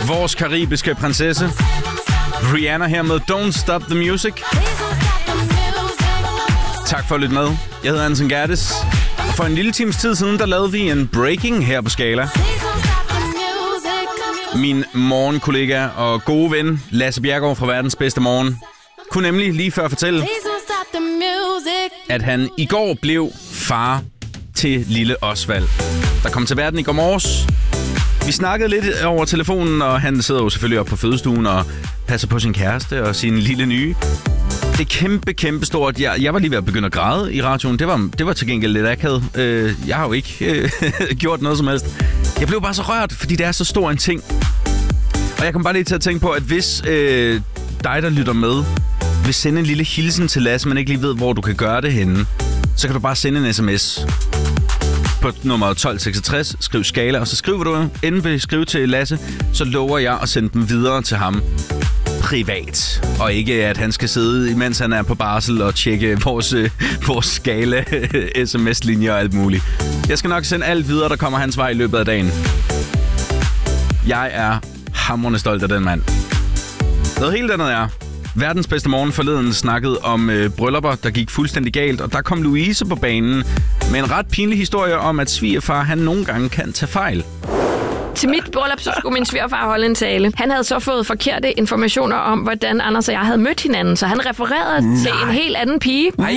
Vores karibiske prinsesse Rihanna her med Don't Stop the Music. Tak for at lytte med. Jeg hedder Hansen Gerdes. Og for en lille times tid siden, der lavede vi en breaking her på Skala. Min morgenkollega og gode ven, Lasse Bjerregaard fra Verdens Bedste Morgen, kunne nemlig lige før fortælle, at han i går blev far til lille Osvald, der kom til verden i går morges. Vi snakkede lidt over telefonen, og han sidder jo selvfølgelig oppe på fødestuen og passer på sin kæreste og sin lille nye. Det er kæmpe stort. Jeg var lige ved at begynde at græde i radioen. Det var til gengæld lidt akavet. Jeg har jo ikke gjort noget som helst. Jeg blev bare så rørt, fordi det er så stor en ting. Og jeg kom bare lige til at tænke på, at hvis dig, der lytter med, vil sende en lille hilsen til Lasse, men ikke lige ved, hvor du kan gøre det henne, så kan du bare sende en sms på nummer 1266, skriv Skala, og så skriver du, inden vi skriver til Lasse, så lover jeg at sende dem videre til ham privat. Og ikke, at han skal sidde, imens han er på barsel, og tjekke vores Skala sms-linjer og alt muligt. Jeg skal nok sende alt videre, der kommer hans vej i løbet af dagen. Jeg er hamrende stolt af den mand. Noget helt andet er, Verdens Bedste Morgen forleden snakkede om bryllupper, der gik fuldstændig galt, og der kom Louise på banen med en ret pinlig historie om, at svigerfar han nogle gange kan tage fejl. Til mit bryllup, så skulle min svigerfar holde en tale. Han havde så fået forkerte informationer om, hvordan Anders og jeg havde mødt hinanden, så han refererede til en helt anden pige. Nej.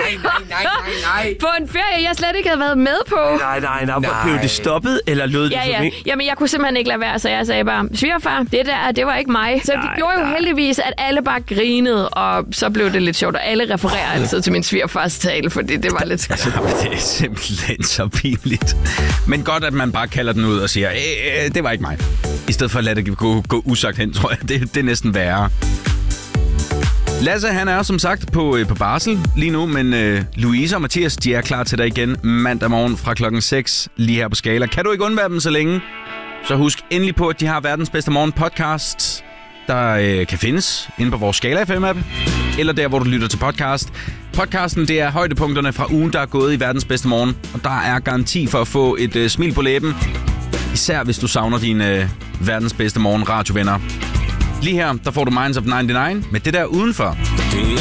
På en ferie, jeg slet ikke havde været med på. Nej. Blev det stoppet, eller lød det for mig? Jamen, jeg kunne simpelthen ikke lade være, så jeg sagde bare, svigerfar, det var ikke mig. Så det gjorde jo heldigvis, at alle bare grinede, og så blev det lidt sjovt, og alle refererer altid til min svigerfars tale, fordi det var lidt skræmt. Det er simpelthen så pinligt. Men godt, at man bare kalder den ud og siger, det var ikke mig. I stedet for at lade det gå usagt hen, tror jeg. Det er næsten værre. Lasse, han er som sagt på barsel lige nu, men Louise og Mathias, de er klar til dig igen mandag morgen fra klokken 6 lige her på Skala. Kan du ikke undvære dem så længe? Så husk endelig på, at de har Verdens Bedste Morgen podcast, der kan findes inde på vores Skala FM-app, eller der, hvor du lytter til podcast. Podcasten, det er højdepunkterne fra ugen, der er gået i Verdens Bedste Morgen, og der er garanti for at få et smil på læben. Især hvis du savner dine Verdens Bedste Morgen radiovenner. Lige her, der får du Minds of 99 med det der udenfor.